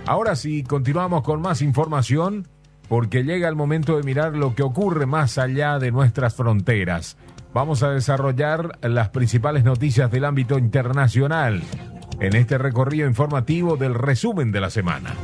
Ahora sí, continuamos con más información porque llega el momento de mirar lo que ocurre más allá de nuestras fronteras. Vamos a desarrollar las principales noticias del ámbito internacional en este recorrido informativo del resumen de la semana.